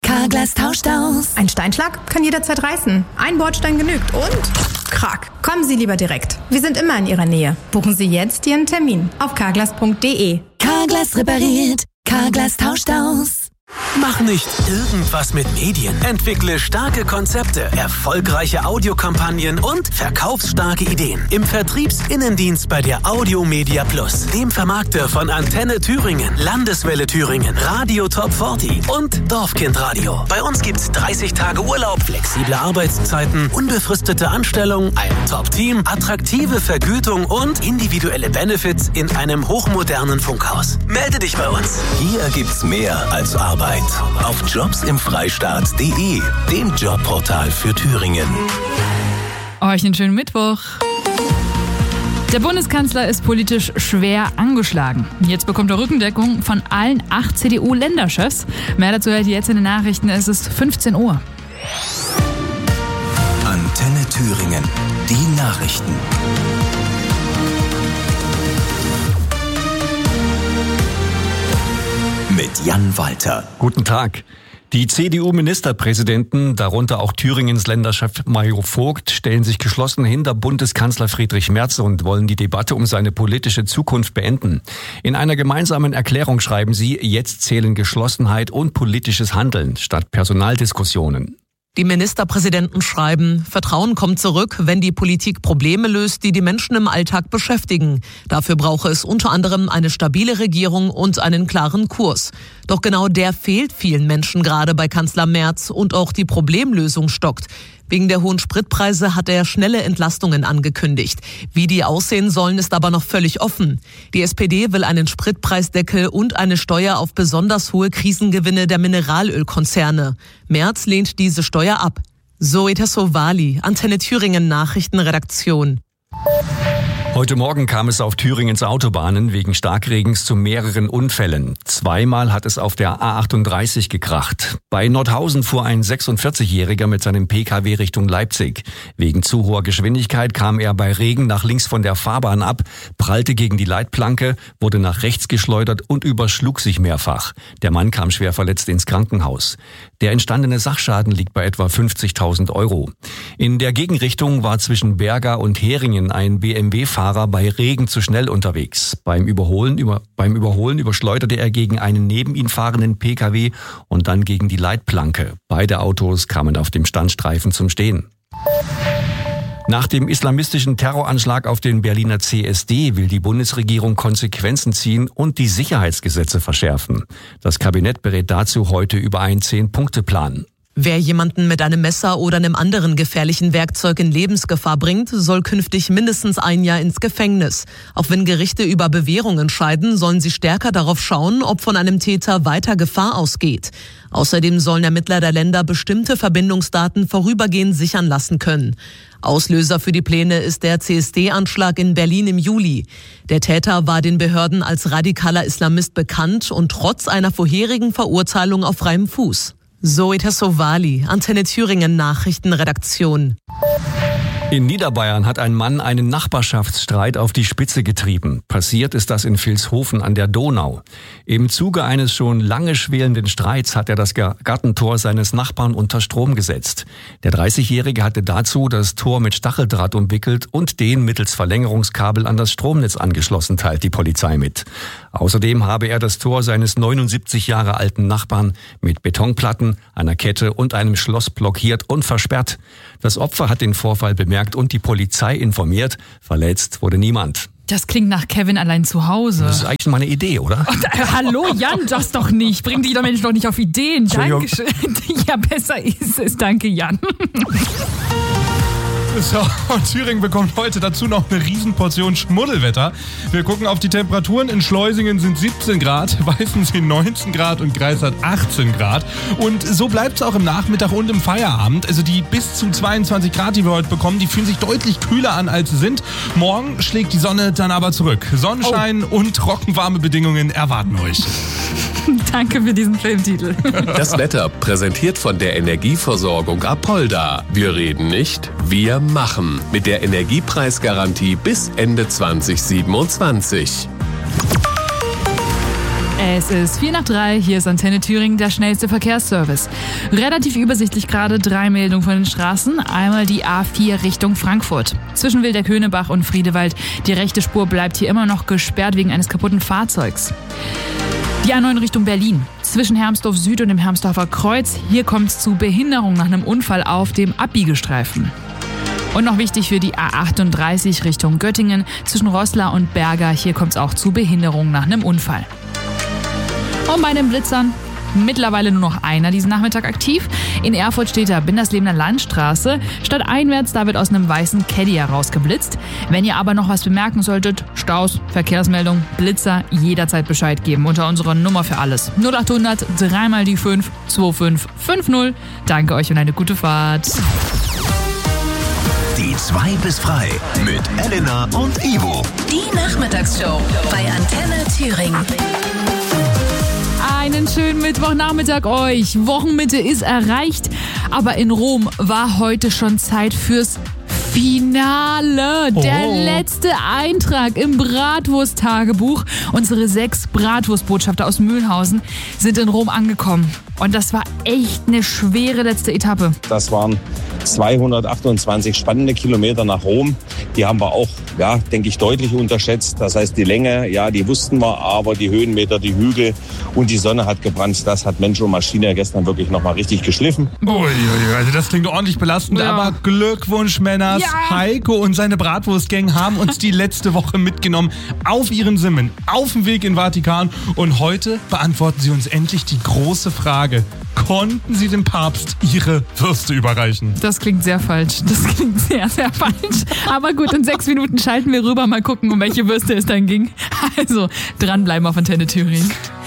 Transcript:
Carglass tauscht aus. Ein Steinschlag kann jederzeit reißen. Ein Bordstein genügt und Krack. Kommen Sie lieber direkt. Wir sind immer in Ihrer Nähe. Buchen Sie jetzt Ihren Termin auf carglass.de. Carglass repariert. Carglass tauscht aus. Mach nicht irgendwas mit Medien. Entwickle starke Konzepte, erfolgreiche Audiokampagnen und verkaufsstarke Ideen. Im Vertriebsinnendienst bei der Audiomedia Plus, dem Vermarkter von Antenne Thüringen, Landeswelle Thüringen, Radio Top 40 und Dorfkindradio. Bei uns gibt's 30 Tage Urlaub, flexible Arbeitszeiten, unbefristete Anstellung, ein Top-Team, attraktive Vergütung und individuelle Benefits in einem hochmodernen Funkhaus. Melde dich bei uns. Hier gibt's mehr als Arbeit. Auf jobsimfreistaat.de, dem Jobportal für Thüringen. Euch einen schönen Mittwoch. Der Bundeskanzler ist politisch schwer angeschlagen. Jetzt bekommt er Rückendeckung von allen 8 CDU-Länderchefs. Mehr dazu hört ihr jetzt in den Nachrichten. Es ist 15 Uhr. Antenne Thüringen, die Nachrichten. Mit Jan Walter. Guten Tag. Die CDU-Ministerpräsidenten, darunter auch Thüringens Länderchef Mario Vogt, stellen sich geschlossen hinter Bundeskanzler Friedrich Merz und wollen die Debatte um seine politische Zukunft beenden. In einer gemeinsamen Erklärung schreiben sie, jetzt zählen Geschlossenheit und politisches Handeln statt Personaldiskussionen. Die Ministerpräsidenten schreiben, Vertrauen kommt zurück, wenn die Politik Probleme löst, die die Menschen im Alltag beschäftigen. Dafür brauche es unter anderem eine stabile Regierung und einen klaren Kurs. Doch genau der fehlt vielen Menschen gerade bei Kanzler Merz und auch die Problemlösung stockt. Wegen der hohen Spritpreise hat er schnelle Entlastungen angekündigt. Wie die aussehen sollen, ist aber noch völlig offen. Die SPD will einen Spritpreisdeckel und eine Steuer auf besonders hohe Krisengewinne der Mineralölkonzerne. Merz lehnt diese Steuer ab. Zoe Tassovali, Antenne Thüringen Nachrichtenredaktion. Heute Morgen kam es auf Thüringens Autobahnen wegen Starkregens zu mehreren Unfällen. Zweimal hat es auf der A38 gekracht. Bei Nordhausen fuhr ein 46-Jähriger mit seinem Pkw Richtung Leipzig. Wegen zu hoher Geschwindigkeit kam er bei Regen nach links von der Fahrbahn ab, prallte gegen die Leitplanke, wurde nach rechts geschleudert und überschlug sich mehrfach. Der Mann kam schwer verletzt ins Krankenhaus. Der entstandene Sachschaden liegt bei etwa 50.000 €. In der Gegenrichtung war zwischen Berga und Heringen ein BMW-Fahrer bei Regen zu schnell unterwegs. Beim Überholen überschleuderte er gegen einen neben ihn fahrenden Pkw und dann gegen die Leitplanke. Beide Autos kamen auf dem Standstreifen zum Stehen. Nach dem islamistischen Terroranschlag auf den Berliner CSD will die Bundesregierung Konsequenzen ziehen und die Sicherheitsgesetze verschärfen. Das Kabinett berät dazu heute über einen 10-Punkte-Plan. Wer jemanden mit einem Messer oder einem anderen gefährlichen Werkzeug in Lebensgefahr bringt, soll künftig mindestens 1 Jahr ins Gefängnis. Auch wenn Gerichte über Bewährung entscheiden, sollen sie stärker darauf schauen, ob von einem Täter weiter Gefahr ausgeht. Außerdem sollen Ermittler der Länder bestimmte Verbindungsdaten vorübergehend sichern lassen können. Auslöser für die Pläne ist der CSD-Anschlag in Berlin im Juli. Der Täter war den Behörden als radikaler Islamist bekannt und trotz einer vorherigen Verurteilung auf freiem Fuß. Zoe Tassovali, Antenne Thüringen Nachrichtenredaktion. In Niederbayern hat ein Mann einen Nachbarschaftsstreit auf die Spitze getrieben. Passiert ist das in Vilshofen an der Donau. Im Zuge eines schon lange schwelenden Streits hat er das Gartentor seines Nachbarn unter Strom gesetzt. Der 30-Jährige hatte dazu das Tor mit Stacheldraht umwickelt und den mittels Verlängerungskabel an das Stromnetz angeschlossen, teilt die Polizei mit. Außerdem habe er das Tor seines 79 Jahre alten Nachbarn mit Betonplatten, einer Kette und einem Schloss blockiert und versperrt. Das Opfer hat den Vorfall bemerkt und die Polizei informiert. Verletzt wurde niemand. Das klingt nach Kevin allein zu Hause. Das ist eigentlich mal eine Idee, oder? Hallo Jan, das doch nicht. Bring die Menschen doch nicht auf Ideen. Dankeschön. Ja, besser ist es. Danke, Jan. So, und Thüringen bekommt heute dazu noch eine Riesenportion Schmuddelwetter. Wir gucken auf die Temperaturen. In Schleusingen sind 17 Grad, Weißensee 19 Grad und Greifswald 18 Grad. Und so bleibt es auch im Nachmittag und im Feierabend. Also die bis zu 22 Grad, die wir heute bekommen, die fühlen sich deutlich kühler an, als sie sind. Morgen schlägt die Sonne dann aber zurück. Sonnenschein und trockenwarme Bedingungen erwarten euch. Danke für diesen Filmtitel. Das Wetter präsentiert von der Energieversorgung Apolda. Wir reden nicht, wir machen. Mit der Energiepreisgarantie bis Ende 2027. Es ist 2:04, hier ist Antenne Thüringen, der schnellste Verkehrsservice. Relativ übersichtlich gerade 3 Meldungen von den Straßen. Einmal die A4 Richtung Frankfurt. Zwischen Wildeck-Höhnebach und Friedewald. Die rechte Spur bleibt hier immer noch gesperrt wegen eines kaputten Fahrzeugs. Die A9 Richtung Berlin. Zwischen Hermsdorf Süd und dem Hermsdorfer Kreuz. Hier kommt es zu Behinderung nach einem Unfall auf dem Abbiegestreifen. Und noch wichtig für die A38 Richtung Göttingen. Zwischen Roßla und Berger. Hier kommt es auch zu Behinderung nach einem Unfall. Und bei den Blitzern mittlerweile nur noch einer diesen Nachmittag aktiv. In Erfurt steht da Binderslebener Landstraße. Stadteinwärts, da wird aus einem weißen Caddy herausgeblitzt. Wenn ihr aber noch was bemerken solltet, Staus, Verkehrsmeldung, Blitzer, jederzeit Bescheid geben unter unserer Nummer für alles. 0800 3 mal die 5 2550. Danke euch und eine gute Fahrt. Die 2 bis frei mit Elena und Ivo. Die Nachmittagsshow bei Antenne Thüringen. Einen schönen Mittwochnachmittag euch. Wochenmitte ist erreicht, aber in Rom war heute schon Zeit fürs Finale. Der letzte Eintrag im Bratwurst-Tagebuch. Unsere 6 Bratwurstbotschafter aus Mühlhausen sind in Rom angekommen. Und das war echt eine schwere letzte Etappe. Das waren 228 spannende Kilometer nach Rom. Die haben wir auch, denke ich, deutlich unterschätzt. Das heißt, die Länge, die wussten wir, aber die Höhenmeter, die Hügel und die Sonne hat gebrannt. Das hat Mensch und Maschine gestern wirklich nochmal richtig geschliffen. Also das klingt ordentlich belastend, Ja. aber Glückwunsch, Männers. Ja. Heiko und seine Bratwurstgang haben uns die letzte Woche mitgenommen auf ihren Simmen, auf dem Weg in Vatikan. Und heute beantworten sie uns endlich die große Frage: Konnten sie dem Papst ihre Würste überreichen? Das klingt sehr falsch. Das klingt sehr, sehr falsch. Aber gut, in 6 Minuten schalten wir rüber, mal gucken, um welche Würste es dann ging. Also, dranbleiben auf Antenne Thüringen.